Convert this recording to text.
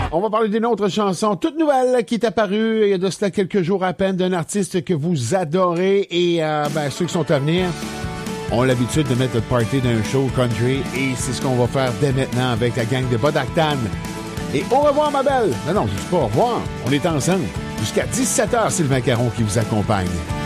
On va parler d'une autre chanson toute nouvelle qui est apparue il y a de cela quelques jours à peine d'un artiste que vous adorez et ceux qui sont à venir ont l'habitude de mettre le party d'un show country et c'est ce qu'on va faire dès maintenant avec la gang de Bodactan. Et au revoir ma belle! Non, je dis pas au revoir, on est ensemble. Jusqu'à 17h, Sylvain Caron qui vous accompagne.